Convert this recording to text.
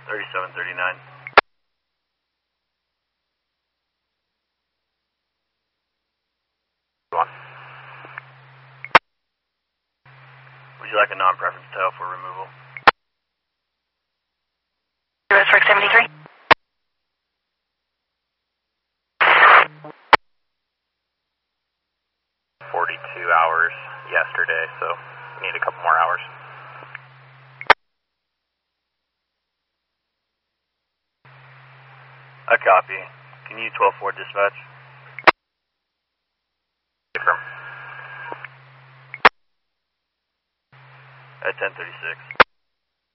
3739. Would you like a non-preference tail for removal? US Rick 73. 42 hours yesterday, so we need a couple more hours. I copy. Can you 12-4 dispatch? Affirm. At 10:36.